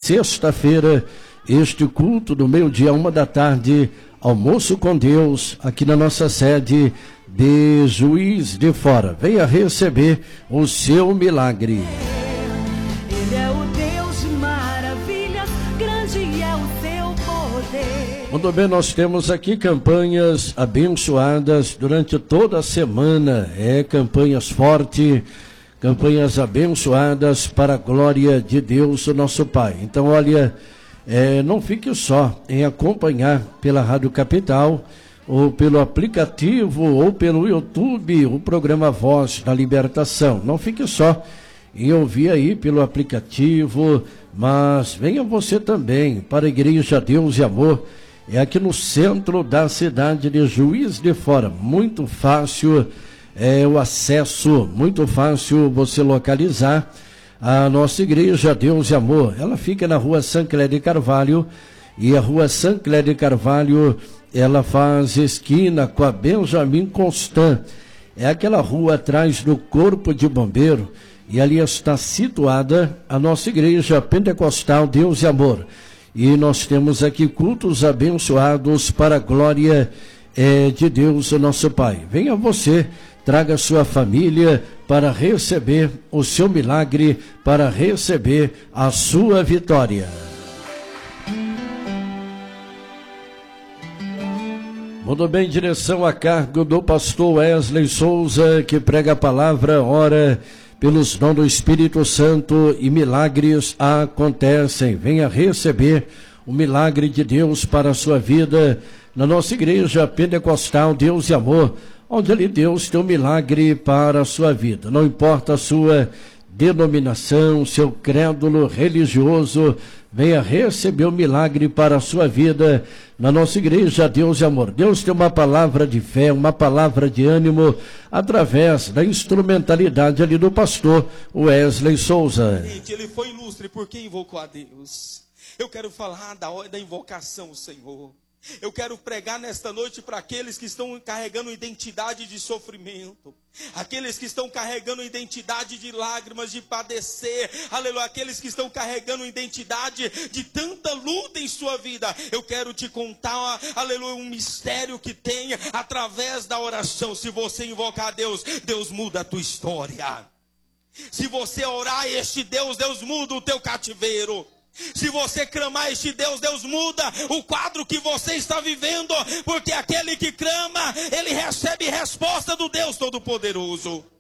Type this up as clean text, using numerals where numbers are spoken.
sexta-feira, este culto do meio-dia, 1h, almoço com Deus, aqui na nossa sede de Juiz de Fora. Venha receber o seu milagre. Ele é o Deus de maravilhas, grande é o seu poder. Muito bem, nós temos aqui campanhas abençoadas durante toda a semana. Campanhas fortes, campanhas abençoadas para a glória de Deus, o nosso Pai. Então, olha, não fique só em acompanhar pela Rádio Capital, ou pelo aplicativo, ou pelo YouTube, o programa Voz da Libertação. Não fique só em ouvir aí pelo aplicativo, mas venha você também para a Igreja Deus e Amor. É aqui no centro da cidade de Juiz de Fora. Muito fácil o acesso, muito fácil você localizar a nossa Igreja Deus e Amor. Ela fica na rua Sancler de Carvalho, e a rua Sancler de Carvalho, ela faz esquina com a Benjamin Constant. É aquela rua atrás do Corpo de Bombeiro, e ali está situada a nossa Igreja Pentecostal Deus e Amor. E nós temos aqui cultos abençoados para a glória de Deus, o nosso Pai. Venha você, traga sua família para receber o seu milagre, para receber a sua vitória. Muito bem, direção a cargo do pastor Wesley Souza, que prega a palavra, ora pelos dons do Espírito Santo e milagres acontecem. Venha receber o milagre de Deus para a sua vida na nossa Igreja Pentecostal Deus e Amor, onde ali Deus tem um milagre para a sua vida. Não importa a sua denominação, seu crédulo religioso, venha receber o milagre para a sua vida na nossa Igreja Deus e Amor. Deus tem uma palavra de fé, uma palavra de ânimo, através da instrumentalidade ali do pastor Wesley Souza. Ele foi ilustre porque invocou a Deus. Eu quero falar da invocação, Senhor. Eu quero pregar nesta noite para aqueles que estão carregando identidade de sofrimento, aqueles que estão carregando identidade de lágrimas, de padecer, aleluia, aqueles que estão carregando identidade de tanta luta em sua vida. Eu quero te contar, aleluia, um mistério que tem através da oração. Se você invocar a Deus, Deus muda a tua história. Se você orar a este Deus, Deus muda o teu cativeiro. Se você clamar este Deus, Deus muda o quadro que você está vivendo, porque aquele que clama, ele recebe resposta do Deus Todo-Poderoso.